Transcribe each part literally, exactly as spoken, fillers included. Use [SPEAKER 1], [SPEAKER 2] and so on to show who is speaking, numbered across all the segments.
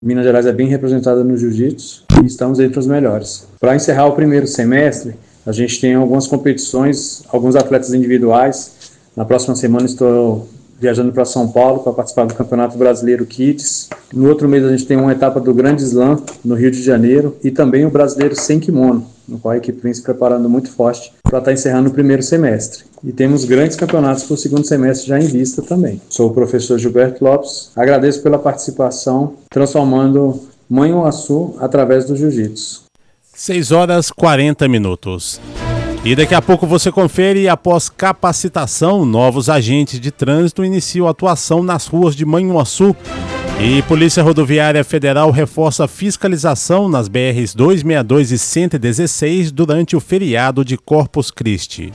[SPEAKER 1] Minas Gerais é bem representada no jiu-jitsu e estamos entre os melhores. Para encerrar o primeiro semestre, a gente tem algumas competições, alguns atletas individuais. Na próxima semana estou viajando para São Paulo para participar do Campeonato Brasileiro Kids. No outro mês a gente tem uma etapa do Grande Slam no Rio de Janeiro e também o Brasileiro Sem Kimono, no qual a equipe vem se preparando muito forte para estar encerrando o primeiro semestre. E temos grandes campeonatos para o segundo semestre já em vista também. Sou o professor Gilberto Lopes, agradeço pela participação, transformando Manhuaçu através do jiu-jitsu.
[SPEAKER 2] seis horas e quarenta minutos. E daqui a pouco você confere, após capacitação, novos agentes de trânsito iniciam atuação nas ruas de Manhuaçu. E Polícia Rodoviária Federal reforça a fiscalização nas B Rs duzentos e sessenta e dois e cento e dezesseis durante o feriado de Corpus Christi.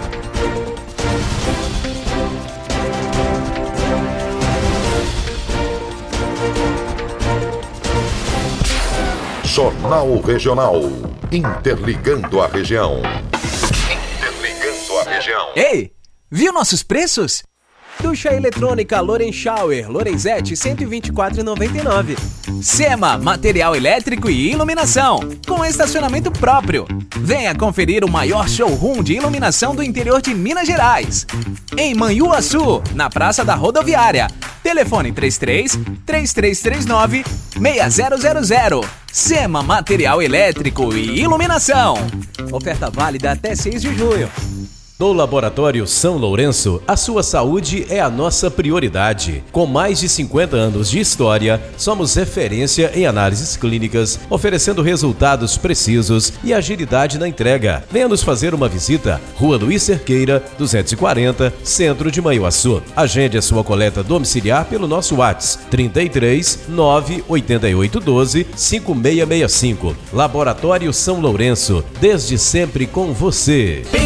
[SPEAKER 3] Jornal Regional. Interligando a região. Interligando a região.
[SPEAKER 4] Ei, viu nossos preços? Ducha eletrônica Lorenschauer, Lorenzetti, cento e vinte e quatro reais e noventa e nove centavos. Sema, material elétrico e iluminação, com estacionamento próprio. Venha conferir o maior showroom de iluminação do interior de Minas Gerais. Em Manhuaçu, na Praça da Rodoviária. Telefone três três, três três três nove, seis zero zero zero. Sema, material elétrico e iluminação. Oferta válida até seis de junho.
[SPEAKER 5] No Laboratório São Lourenço, a sua saúde é a nossa prioridade. Com mais de cinquenta anos de história, somos referência em análises clínicas, oferecendo resultados precisos e agilidade na entrega. Venha nos fazer uma visita. Rua Luiz Cerqueira, duzentos e quarenta, Centro de Manhuaçu. Agende a sua coleta domiciliar pelo nosso WhatsApp trinta e três, nove oito oito um dois, cinco seis seis cinco. Laboratório São Lourenço, desde sempre com você.